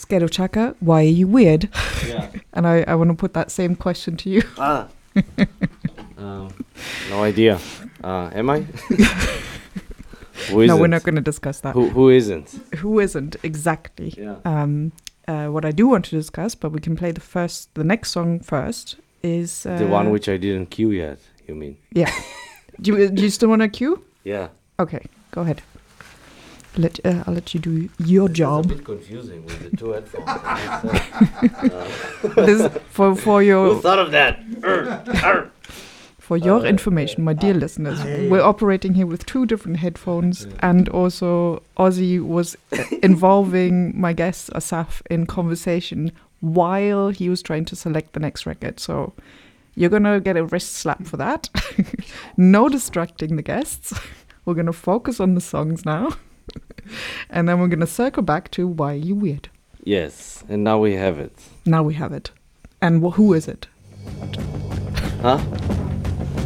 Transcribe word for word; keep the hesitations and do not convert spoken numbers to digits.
Skedo Chaka, why are you weird? Yeah. And I, I want to put that same question to you. Ah. um, no idea. Uh, am I? Who isn't? No, we're not going to discuss that. Who Who isn't? Who isn't exactly? Yeah. Um, uh, what I do want to discuss, but we can play the first, the next song first. Is uh, The one which I didn't cue yet. You mean? Yeah. do you do you still want to cue? Yeah. Okay, go ahead. Let uh, I'll let you do your job. It's a bit confusing with the two headphones. uh, This for for your Who thought of that? Arr, arr. For your Uh, information, my dear listeners, we're operating here with two different headphones, and also Ozzy was uh, involving my guest Asaf in conversation while he was trying to select the next record. So you're gonna get a wrist slap for that. No distracting the guests. We're gonna focus on the songs now, and then we're gonna circle back to Why Are You Weird? Yes, and now we have it. Now we have it. And wh- who is it? Huh?